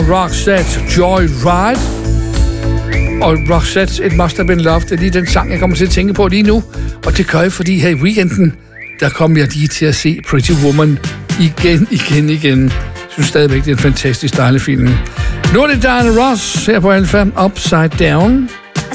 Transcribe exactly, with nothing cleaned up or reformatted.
Roxette, Joyride. Og Roxette, It Must Have Been Love, det er lige den sang, jeg kommer til at tænke på lige nu. Og det gør jeg, fordi her i weekenden, der kom jeg lige til at se Pretty Woman igen, igen, igen. Jeg synes stadigvæk, det er en fantastisk dejlig film. Nu er det Diana Ross her på Alpha, Upside Down.